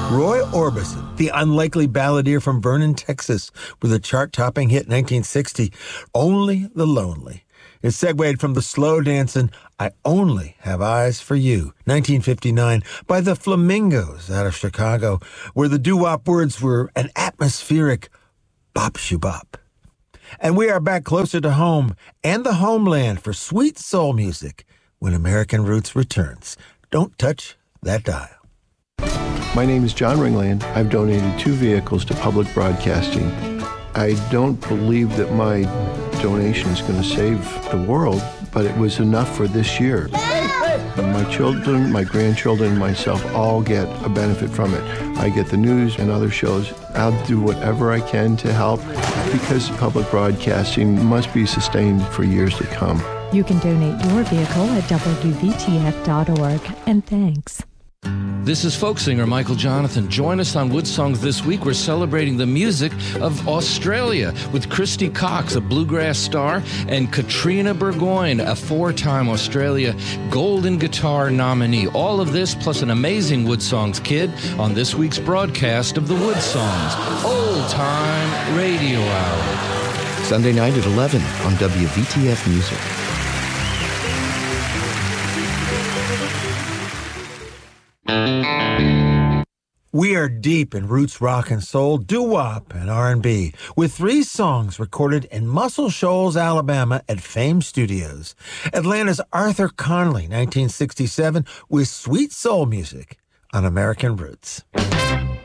Roy Orbison, the unlikely balladeer from Vernon, Texas, with a chart-topping hit in 1960, Only the Lonely. It segued from the slow dancing I Only Have Eyes for You, 1959, by the Flamingos out of Chicago, where the doo-wop words were an atmospheric bop-shoo-bop. And we are back closer to home and the homeland for sweet soul music when American Roots returns. Don't touch that dial. My name is John Ringland. I've donated 2 vehicles to public broadcasting. I don't believe that my donation is going to save the world, but it was enough for this year. My children, my grandchildren, and myself all get a benefit from it. I get the news and other shows. I'll do whatever I can to help because public broadcasting must be sustained for years to come. You can donate your vehicle at WVTF.org. And thanks. This is folk singer Michael Jonathan. Join us on Wood Songs this week. We're celebrating the music of Australia with Christy Cox, a bluegrass star, and Katrina Burgoyne, a 4-time Australia Golden Guitar nominee. All of this plus an amazing Wood Songs kid on this week's broadcast of the Wood Songs Old Time Radio Hour. Sunday night at 11 on WVTF Music. We are deep in roots rock and soul, doo-wop and R&B, with 3 songs recorded in Muscle Shoals, Alabama at Fame Studios. Atlanta's Arthur Conley, 1967, with sweet soul music on American Roots.